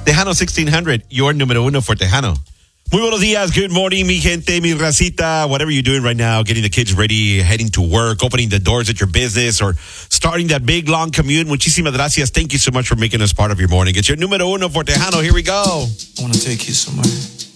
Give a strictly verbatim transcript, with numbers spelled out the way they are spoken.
Tejano sixteen hundred, your número uno for Tejano. Muy buenos días, good morning, mi gente, mi racita. Whatever you're doing right now, getting the kids ready, heading to work, opening the doors at your business, or starting that big, long commute. Muchísimas gracias. Thank you so much for making us part of your morning. It's your número uno for Tejano. Here we go. I want to take you somewhere.